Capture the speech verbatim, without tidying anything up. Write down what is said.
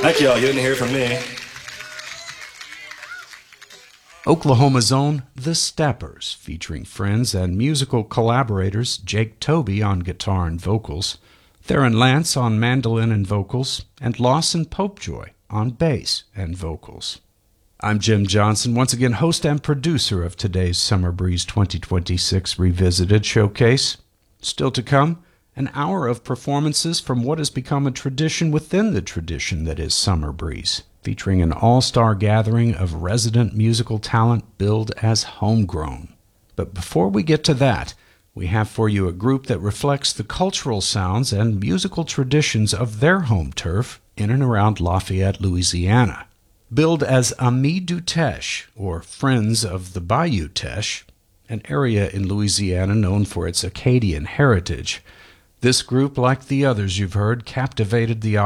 Thank y'all. You didn't hear from me. Oklahoma's own The Steppers, featuring friends and musical collaborators Jake Toby on guitar and vocals, Theron Lance on mandolin and vocals, and Lawson Popejoy on bass and vocals. I'm Jim Johnson, once again host and producer of today's Summer Breeze twenty twenty-six Revisited Showcase. Still to come, an hour of performances from what has become a tradition within the tradition that is Summer Breeze, featuring an all-star gathering of resident musical talent billed as homegrown. But before we get to that, we have for you a group that reflects the cultural sounds and musical traditions of their home turf in and around Lafayette, Louisiana. Billed as Amis du Teche, or Friends of the Bayou Teche, an area in Louisiana known for its Acadian heritage, this group, like the others you've heard, captivated the